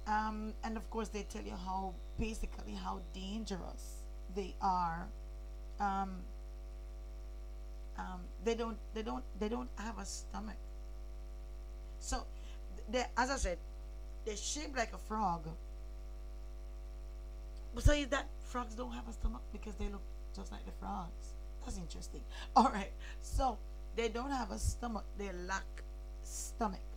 And of course they tell you how basically how dangerous they are. um, they don't have a stomach. So they, as I said, they're shaped like a frog. So is that frogs don't have a stomach because they look just like the frogs? That's interesting. All right. So they don't have a stomach. They lack stomach.